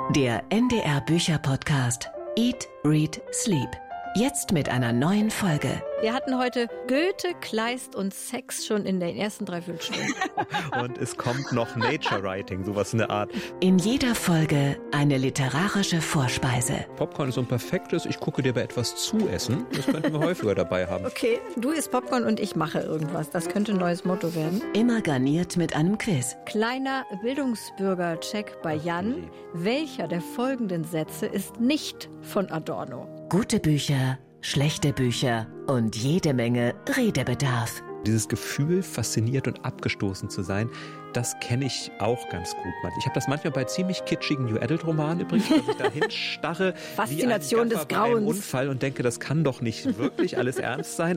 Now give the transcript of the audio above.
Der NDR Bücher-Podcast Eat, Read, Sleep. Jetzt mit einer neuen Folge. Wir hatten heute Goethe, Kleist und Sex schon in den ersten 3 Viertelstunden. Und es kommt noch Nature Writing, sowas in der Art. In jeder Folge eine literarische Vorspeise. Popcorn ist so ein perfektes, ich gucke dir bei etwas zu essen. Das könnten wir häufiger dabei haben. Okay, du isst Popcorn und ich mache irgendwas. Das könnte ein neues Motto werden. Immer garniert mit einem Quiz. Kleiner Bildungsbürger-Check bei Jan. Welcher der folgenden Sätze ist nicht von Adorno? Gute Bücher, schlechte Bücher und jede Menge Redebedarf. Dieses Gefühl, fasziniert und abgestoßen zu sein, das kenne ich auch ganz gut. Ich habe das manchmal bei ziemlich kitschigen New Adult Romanen übrigens, dass ich da hinstarre Faszination wie ein des Gaffer bei einem Grauens. Unfall und denke, das kann doch nicht wirklich alles ernst sein.